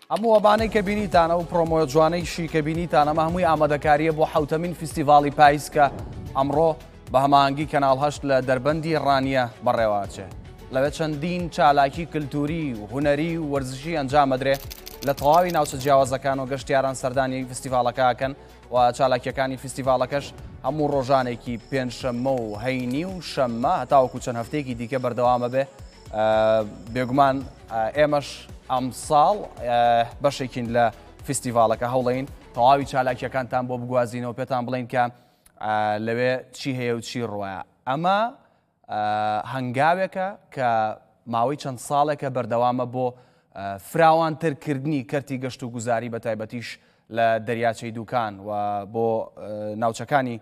هەموو وەبانەی کە بینیتانە و پرۆمۆ جوانەیشی کە بینیتانە ئەمە هەمووی ئامادەکاریە بۆ حوتەمین فیستیڤاڵی پاییز کە ئەمڕۆ بە هەماهەنگی کەناڵ هەشت لە دەربەندی ڕانیە بەڕێوەچێ. لەوێ چەندین چالاکی کلتوری و هونەری و وەرزشی ئەنجامەدرێ لە تەواوی ناوچە جیاوازەکان و گەشتیاران سەردانی فیستیڤاڵەکەکەن و چالاکیەکانی فیستیڤاڵەکەش هەموو ڕۆژانێکی پێنجشەممە و هەینی و شەممە هەتاوەکو چەند هەفتەیەکی دیکە بەردەوامە بێ. بێگومان ئێمەش ئەم ساڵ بەشێکین لە فیستیڤاڵەکە هەوڵین تەواوی چالاکیەکانتان بۆ بگوازینەوە پێتان بڵین کە لەوێ چی هەیە و چی ڕوایە. ئەمە هەنگاوێکە کە ماوەی چەند ساڵێکە بەردەوامە بۆ فراوانترکردنی کەرتی گەشت و گوزاری بە تایبەتیش لە دەریاچەی دووکان و بۆ ناوچەکانی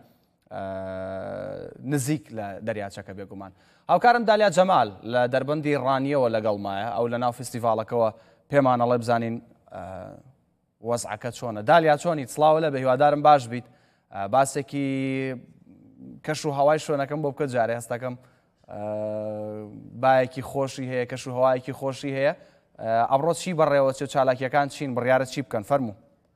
نزیک لە دەریاچەکە بێگومان. هاوکارم دالیا جەمال لە دەربەندی ڕانیەوە لەگەڵمایە ئەو لە ناو فیستیڤاڵەکەەوە پێمانەڵێ بزانین وەزعەکە چۆنە. دالیا چۆنی سڵاوە لە بە هیوادارم باش بیت. باسێکی کەش و هەوای شوێنەکەم بۆ بکە جارێ هەستەکەم بایەکی خۆشی هەیە کەش و هەوایەکی خۆشی هەیە. ئەمڕۆ چی بەڕێوە چێ چالاکیەکان چین بڕیارە چی بکەن فەرموو.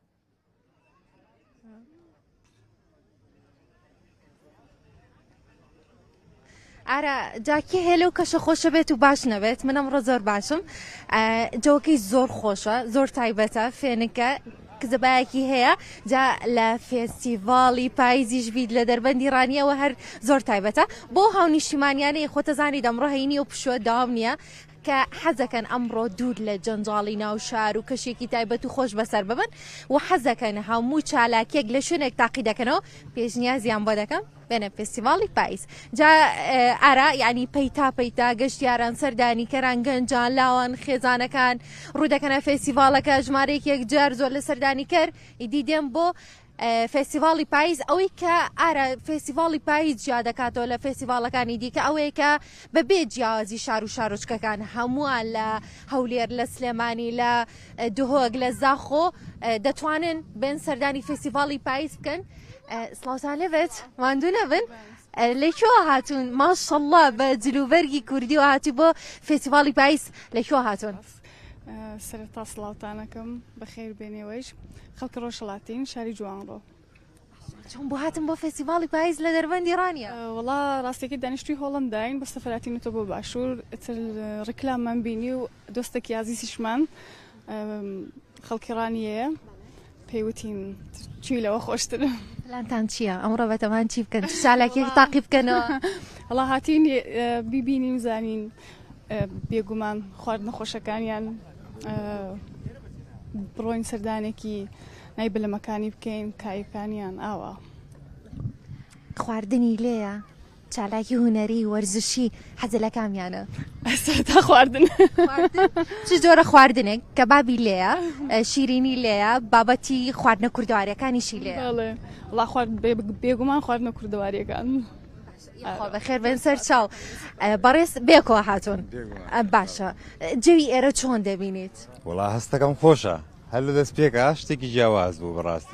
ئارە جاکی هێلە و کەشە خۆشە بێت و باش نەبێت من ئەمڕۆ زۆر باشم جەوەکەی زۆر خۆشە زۆر تایبەتە فێنەکە کزەبایەکی هەیە جا لە فێستیڤاڵی پاییزیش بیت لە دەربەندی ڕانیەوە هەر زۆر تایبەتە بۆ هاونیشتیمانیانەیە خۆتەزانی دەمڕۆ هەینی و پشووە داوام نییە کە حەزەکەن ئەمڕۆ دوور لە جەنجاڵی ناو شار و کەشێکی تایبەت و خۆش بەسەر ببن و حەزەکەن هەموو چالاکێک لە شوێنێک تاقی دەکەنەوە پێشنیازیان بۆ دەکەم بێنە فێستیڤاڵی پاییز. جا ئارا یعنی پەیتا پەیتا گەشتیاران سەردانیکەران گەنجان لاوان خێزانەکان ڕوودەکەنە فێستیڤاڵەکە ژمارەیەک یەکجار زۆر لە سەردانیکەر ئیدی دێم بۆ فێستیڤاڵی پاییز ئەوەی کە ئارە فێستیڤاڵی پاییز جیا دەکاتەوە لە فێستیڤاڵەکانی دیکە ئەوەیە کە بەبێ جیاوازی شار و شارۆچکەکان هەمووان لە هەولێر لە سلێمانی لە دهۆک لە زاخۆ دەتوانن بێن سەردانی فێستیڤاڵی پاییز بکەن. سڵاوتان لەبێت ماندوو نەبن لەکوێوە هاتوون ماشەڵڵا بە جلوبەرگی کوردی و هاتی بۆ فێستیڤاڵی پاییز لەکوێوە هاتوون. سەرەتا سڵاوتانەکەم بەخێر بێنێوەش خەڵکی ڕۆژهەڵاتین شاری جوانڕۆ. چۆن بۆ هاتم بۆ فێستیڤاڵی پاییز لە دەربەندی ڕانیە؟ وڵا ڕاستێکی دانیشتوی هۆڵنداین بە سەفەراتینەوە بۆ باشوور ڕکلاممان بینی و دۆستێکی عزیزیشمان خەڵکی ڕانیەیە پێیوتین چی لەوە خۆشتر. پلانتان چییە؟ ئەمڕۆ بەتەمان چی بکەن؟ چالاکێک تاقی بکەنەوە؟ وڵا هاتین بیبینین زانین بێگومان خواردنە خۆشەکانیان بڕۆین سەردانێکی نایبلەمەکانی بکەین کایەکانیان ئاوە. خواردنی لێیە چالاکی هونەری وەرزشی حەزە لە کامیانە؟ ئەستا خواردن چ جۆرە خواردنێک کە بابی لێیە شیرینی لێیە بابەتی خواردنە کوردەوارەکانیشی لێیە؟ وڵا بێگومان خواردنە کوردەواریەکان. بەخێر بێن سەر چاو بەڕێز بێکەوە هاتوون باشە جەوی ئێرە چۆن دەبینیت؟ وڵا هەستەکەم خۆشە هەر لە دەست پێکە شتێکی جیاواز بوو بەڕاستی.